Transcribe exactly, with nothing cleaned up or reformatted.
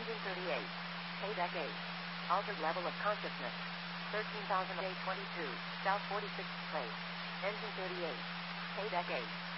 Engine thirty-eight. Paydeck eight. Altered level of consciousness. thirteen thousand eight hundred twenty-two. South forty-sixth place. Engine thirty-eight. Paydeck eight.